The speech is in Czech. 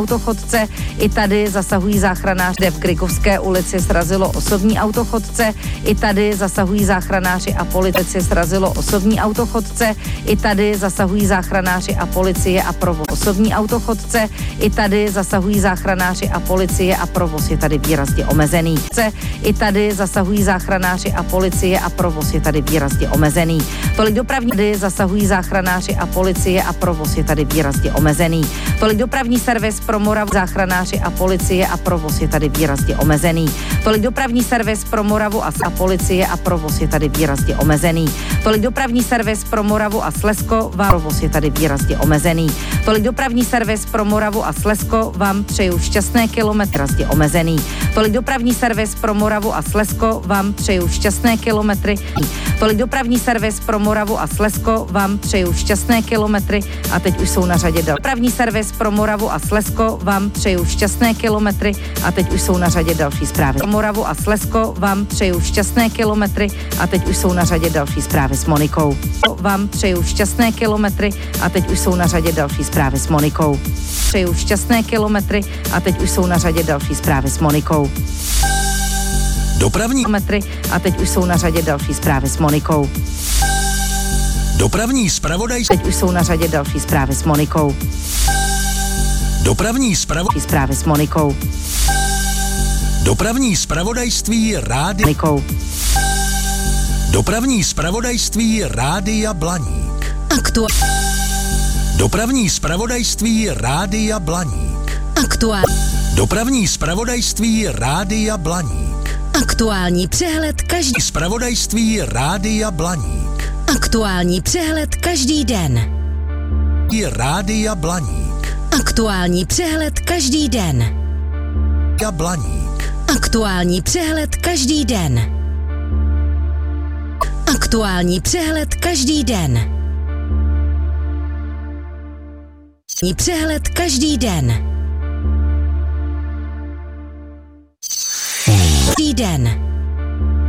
autochodce. I tady zasahují záchranáři. V Krykovské ulici srazilo osobní autochodce. I tady zasahují záchranáři a policie. Srazilo osobní autochodce. I tady zasahují záchranáři a policie a provoz. Osobní autochodce. I tady zasahují záchranáři a policie a provoz je tady výrazně omezený. I tady zasahují záchranáři a policie a provoz je tady výrazně omezený. Tolik dopravní. Tady zasahují záchranáři a policie a provoz je tady výrazně omezený. Tolik dopravní servis pro Moravu, záchranáři a policie a provoz je tady výrazně omezený. Tolik dopravní servis pro Moravu a policie a provoz je tady výrazně omezený. Tolik dopravní servis pro Moravu a Slezsko, provoz je tady výrazně omezený. Tolik dopravní servis pro Moravu a Slezsko, vám přeju šťastné kilometry, výrazně omezený. Tolik dopravní servis pro Moravu a Slezsko, vám přeju šťastné kilometry. Tolik dopravní servis pro Moravu a Slezsko, vám přeju šťastné kilometry a teď už jsou na řadě dopravní servis pro Moravu a Slezsko, vám přeju šťastné kilometry a teď už jsou na řadě další zprávy. Pro Moravu a Slezsko, vám přeju šťastné kilometry a teď už jsou na řadě další zprávy s Monikou. Vám přeju šťastné kilometry a teď už jsou na řadě další zprávy s Monikou. Přeju šťastné kilometry a teď už jsou na řadě další zprávy s Monikou. Dopravní kilometry a teď už jsou na řadě další zprávy s Monikou. Dopravní zpravodaj. Teď už jsou na řadě další zprávy s Monikou. Dopravní zprávy s Monikou. Dopravní zpravodajství Monikou. Dopravní zpravodajství Rádia Blaník. Dopravní zpravodajství Rádia Blaník. Dopravní zpravodajství Rádia Blaník. Aktuální přehled každý. Zpravodajství Rádia Blaník. Aktuální přehled každý den. Rádia Blaník. Aktuální přehled každý den. Rádia Blaník. Aktuální přehled každý den. Aktuální přehled každý den. Přehled každý den. Každý den.